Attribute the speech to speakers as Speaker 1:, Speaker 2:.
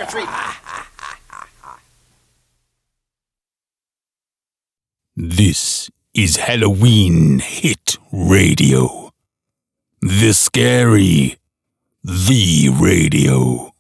Speaker 1: or treat.
Speaker 2: This is Halloween Hit Radio. The Scary, the Radio.